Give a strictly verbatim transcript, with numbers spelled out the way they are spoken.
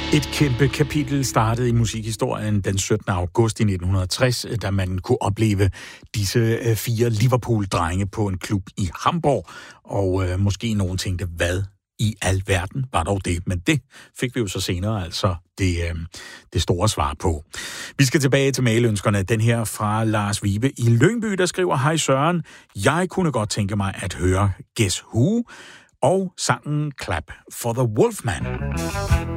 Et kæmpe kapitel startede i musikhistorien den syttende august i nitten tres, da man kunne opleve disse fire Liverpool-drenge på en klub i Hamburg. Og øh, måske nogen tænkte, hvad i alverden var dog det? Men det fik vi jo så senere altså det, øh, det store svar på. Vi skal tilbage til mailønskerne. Den her fra Lars Vibe i Lyngby, der skriver: Hej Søren, jeg kunne godt tænke mig at høre Guess Who og sangen Clap for the Wolfman.